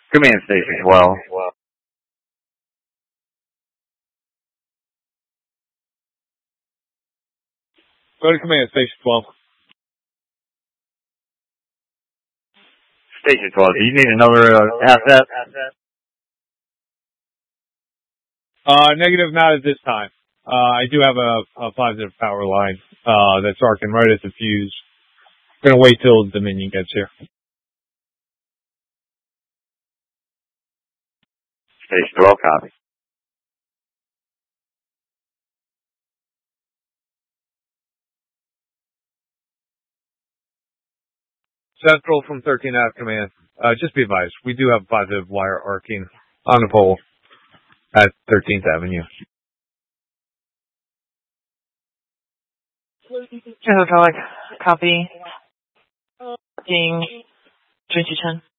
Command Station 12. Go to Command Station 12. Station 12. Do you need another asset? Negative, not at this time. I do have a positive power line that's arcing right at the fuse. Gonna wait till Dominion gets here. Station 12, copy. Central from 13 Ave Command. Just be advised, we do have positive wire arcing on the pole at 13th Avenue. General Garlic, copy. Being 2010.